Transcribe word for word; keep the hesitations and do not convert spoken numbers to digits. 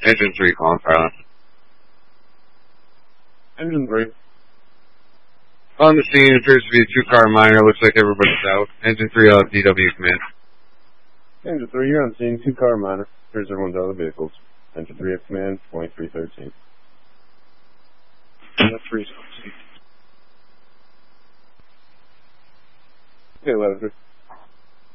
Engine three calling pilot. Engine three. On the scene appears to be a two-car miner. Looks like everybody's out. Engine three out, D W command. Engine three, you're on scene. Two-car miner. Here's everyone's out of the vehicles. Engine three at command, twenty-three thirteen. Engine three. Okay, eleven three.